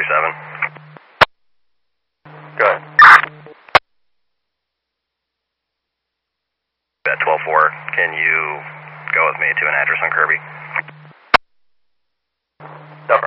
Go ahead. At 12-4, can you go with me to an address on Kirby?